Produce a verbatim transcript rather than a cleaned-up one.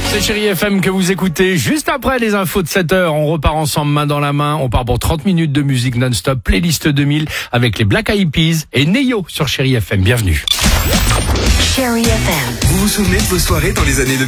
C'est Chérie F M que vous écoutez. Juste après les infos de sept heures, on repart ensemble main dans la main. On part pour trente minutes de musique non-stop, playlist deux mille avec les Black Eyed Peas et Neyo sur Chérie F M. Bienvenue. Chérie F M. Vous vous souvenez de vos soirées dans les années deux mille?